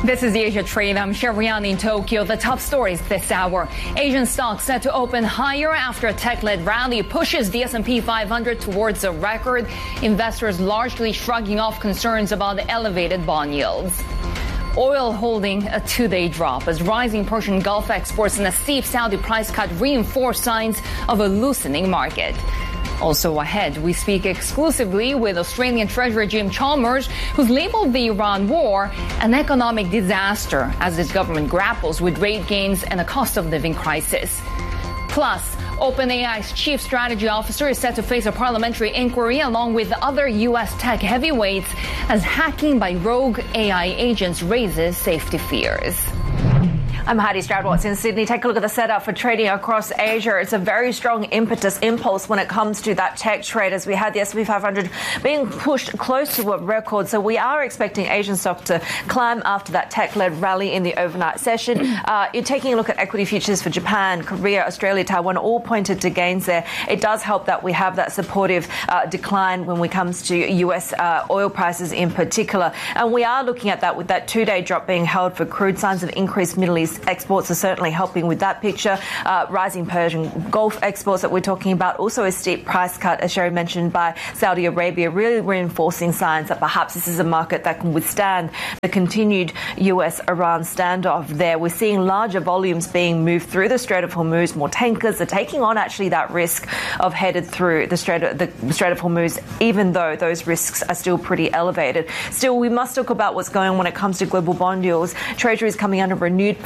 This is the Asia Trade. I'm Sherian in Tokyo. The top stories this hour. Asian stocks set to open higher after a tech-led rally pushes the S&P 500 towards a record. Investors largely shrugging off concerns about the elevated bond yields. Oil holding a two-day drop as rising Persian Gulf exports and a steep Saudi price cut reinforce signs of a loosening market. Also ahead, we speak exclusively with Australian Treasurer Jim Chalmers, who's labeled the Iran war an economic disaster as his government grapples with rate gains and a cost of living crisis. Plus, OpenAI's chief strategy officer is set to face a parliamentary inquiry along with other U.S. tech heavyweights as hacking by rogue AI agents raises safety fears. I'm Heidi Stroud-Watts in Sydney. Take a look at the setup for trading across Asia. It's a very strong impulse when it comes to that tech trade as we had the S&P 500 being pushed close to a record. So we are expecting Asian stocks to climb after that tech-led rally in the overnight session. You're taking a look at equity futures for Japan, Korea, Australia, Taiwan, all pointed to gains there. It does help that we have that supportive decline when it comes to US oil prices in particular. And we are looking at that with that two-day drop being held for crude. Signs of increased Middle East exports are certainly helping with that picture. Rising Persian Gulf exports that we're talking about. Also a steep price cut, as Sherry mentioned, by Saudi Arabia, really reinforcing signs that perhaps this is a market that can withstand the continued US-Iran standoff there. We're seeing larger volumes being moved through the Strait of Hormuz. More tankers are taking on actually that risk of headed through the Strait of Hormuz, even though those risks are still pretty elevated. Still, we must talk about what's going on when it comes to global bond yields. Treasury is coming under renewed